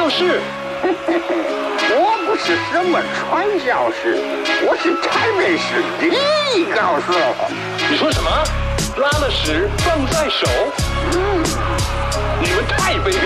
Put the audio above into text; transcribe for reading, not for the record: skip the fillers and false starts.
教士。 我不是什么传教士，我是台北市第一高手。 你说什么？拉了屎放在手？你们太卑鄙！